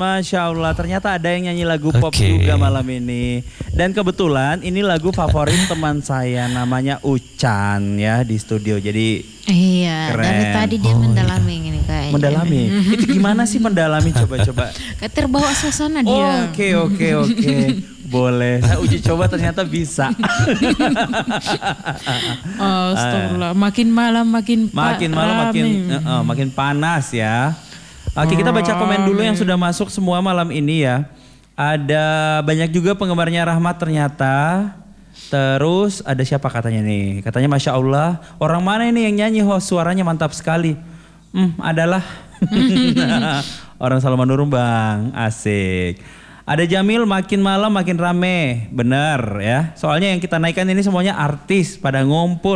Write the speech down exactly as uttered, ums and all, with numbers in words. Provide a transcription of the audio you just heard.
Masya Allah, ternyata ada yang nyanyi lagu pop Oke. juga malam ini. Dan kebetulan ini lagu favorit teman saya namanya Ucan ya di studio. Jadi Iya, Keren. dari tadi dia Oh, mendalami ini kayaknya. mendalami. Itu gimana sih mendalami? Coba-coba. Kayak terbawa suasana Oh, dia. Oke oke oke. Boleh. Saya uji coba ternyata bisa. Astagfirullah, makin malam makin pa- Makin malam makin rame. eh, eh, makin panas ya. Oke, kita baca komen dulu yang sudah masuk semua malam ini ya. Ada banyak juga penggemarnya Rahmat ternyata. Terus ada siapa katanya nih? Katanya Masya Allah, orang mana ini yang nyanyi host suaranya mantap sekali. Hmm, adalah orang Salman Nurumbang, asik. Ada Jamil, makin malam makin rame, bener ya. Soalnya yang kita naikkan ini semuanya artis pada ngumpul.